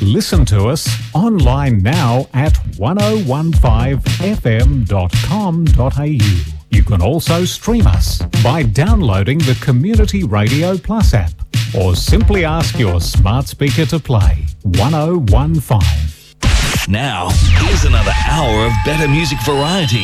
Listen to us online now at 1015fm.com.au. You can also stream us by downloading the Community Radio Plus app or simply ask your smart speaker to play 1015. Now, here's another hour of better music variety